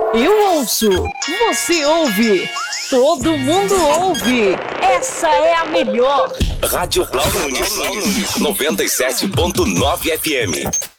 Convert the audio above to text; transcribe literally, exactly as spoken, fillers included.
Eu ouço, você ouve, todo mundo ouve. Essa é a melhor. Rádio Cloud Nunes, noventa e sete ponto nove F M.